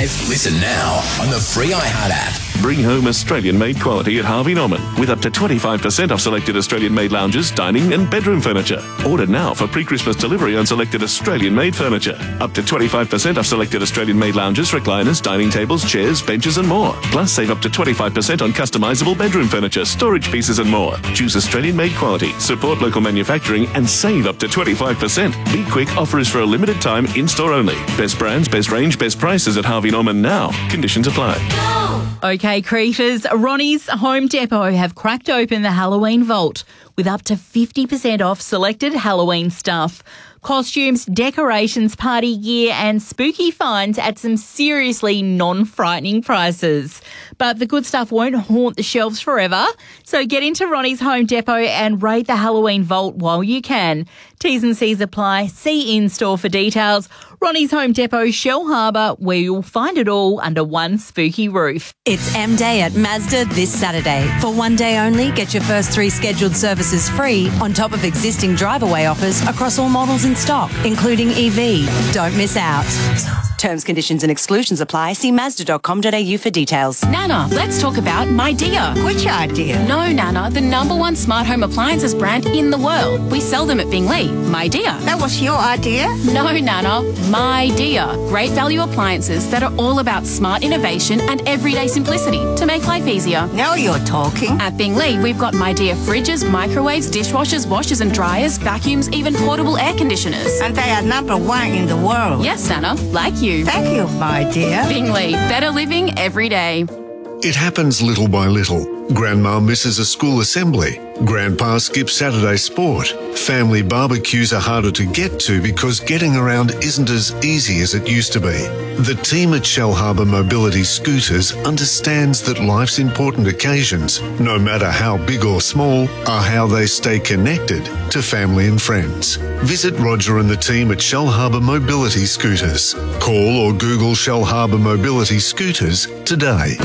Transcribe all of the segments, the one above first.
Live. Listen now on the free iHeart app. Bring home Australian-made quality at Harvey Norman with up to 25% off selected Australian-made lounges, dining and bedroom furniture. Order now for pre-Christmas delivery on selected Australian-made furniture. Up to 25% off selected Australian-made lounges, recliners, dining tables, chairs, benches and more. Plus, save up to 25% on customisable bedroom furniture, storage pieces and more. Choose Australian-made quality, support local manufacturing and save up to 25%. Be quick, offer is for a limited time, in-store only. Best brands, best range, best prices at Harvey Norman now. Conditions apply. Okay, creators, Ronnie's Home Depot have cracked open the Halloween vault with up to 50% off selected Halloween stuff. Costumes, decorations, party gear and spooky finds at some seriously non-frightening prices. But the good stuff won't haunt the shelves forever, so get into Ronnie's Home Depot and raid the Halloween vault while you can. T's and C's apply. See in-store for details. Ronnie's Home Depot, Shell Harbour, where you'll find it all under one spooky roof. It's M Day at Mazda this Saturday. For one day only, get your first 3 scheduled services free on top of existing drive-away offers across all models in stock, including EV. Don't miss out. Terms, conditions and exclusions apply. See Mazda.com.au for details. Nana, let's talk about My Dear. Which idea? No, Nana, the #1 smart home appliances brand in the world. We sell them at Bingley. My Dear. That was your idea? No, Nana, My Dear. Great value appliances that are all about smart innovation and everyday simplicity to make life easier. Now you're talking. At Bingley, we've got My Dear fridges, microwaves, dishwashers, washers and dryers, vacuums, even portable air conditioners. And they are #1 in the world. Yes, Nana, like you. Thank you, my dear. Bingley, better living every day. It happens little by little. Grandma misses a school assembly. Grandpa skips Saturday sport. Family barbecues are harder to get to because getting around isn't as easy as it used to be. The team at Shell Harbour Mobility Scooters understands that life's important occasions, no matter how big or small, are how they stay connected to family and friends. Visit Roger and the team at Shell Harbour Mobility Scooters. Call or Google Shell Harbour Mobility Scooters today.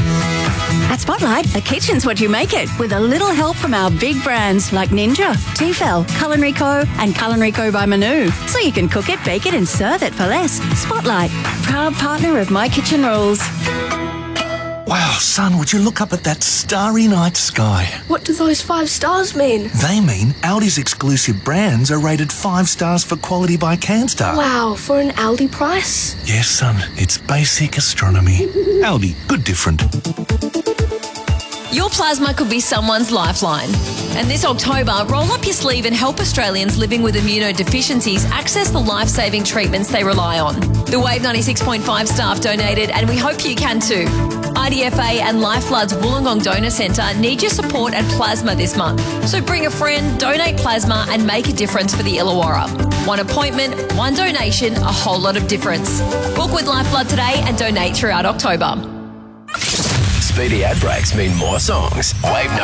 At Spotlight, a kitchen's what you make it, with a little help from our big brands like Ninja, Tefal, Culinary Co and Culinary Co by Manu. So you can cook it, bake it and serve it for less. Spotlight, proud partner of My Kitchen Rules. Wow, son, would you look up at that starry night sky? What do those 5 stars mean? They mean Aldi's exclusive brands are rated 5 stars for quality by CanStar. Wow, for an Aldi price? Yes, son, it's basic astronomy. Aldi, good different. Your plasma could be someone's lifeline. And this October, roll up your sleeve and help Australians living with immunodeficiencies access the life-saving treatments they rely on. The Wave 96.5 staff donated and we hope you can too. IDFA and Lifeblood's Wollongong Donor Centre need your support and plasma this month. So bring a friend, donate plasma and make a difference for the Illawarra. One appointment, one donation, a whole lot of difference. Book with Lifeblood today and donate throughout October. Speedy ad breaks mean more songs. Wave